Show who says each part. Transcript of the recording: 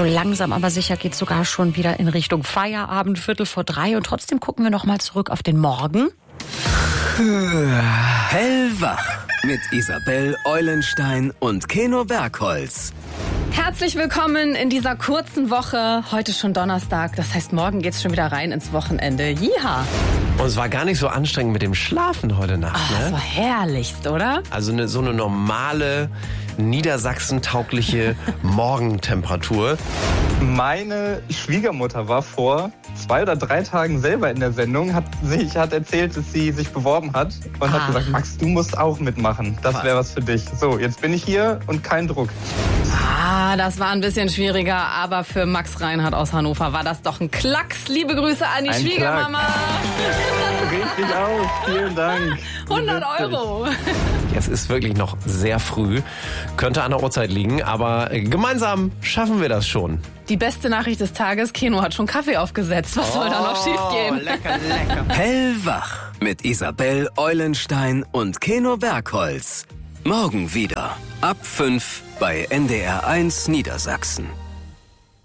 Speaker 1: so langsam, aber sicher geht es sogar schon wieder in Richtung Feierabend, 2:45. Und trotzdem gucken wir noch mal zurück auf den Morgen.
Speaker 2: Hellwach mit Isabel Eulenstein und Keno Bergholz.
Speaker 3: Herzlich willkommen in dieser kurzen Woche. Heute schon Donnerstag, das heißt, morgen geht's schon wieder rein ins Wochenende. Jiha!
Speaker 4: Und es war gar nicht so anstrengend mit dem Schlafen heute Nacht,
Speaker 3: Ach, das war herrlichst, oder?
Speaker 4: Also so eine normale, niedersachsentaugliche Morgentemperatur.
Speaker 5: Meine Schwiegermutter war vor 2 oder 3 Tagen selber in der Sendung, hat erzählt, dass sie sich beworben hat und hat gesagt, Max, du musst auch mitmachen. Das wäre was für dich. So, jetzt bin ich hier und kein Druck.
Speaker 3: Das war ein bisschen schwieriger, aber für Max Reinhardt aus Hannover war das doch ein Klacks. Liebe Grüße an die Schwiegermama.
Speaker 5: Richtig aus, vielen Dank.
Speaker 3: 100 €.
Speaker 4: Es ist wirklich noch sehr früh, könnte an der Uhrzeit liegen, aber gemeinsam schaffen wir das schon.
Speaker 3: Die beste Nachricht des Tages, Keno hat schon Kaffee aufgesetzt. Was soll da noch schiefgehen?
Speaker 4: Lecker, lecker.
Speaker 2: Hellwach mit Isabel Eulenstein und Keno Bergholz. Morgen wieder ab 5 bei NDR1 Niedersachsen.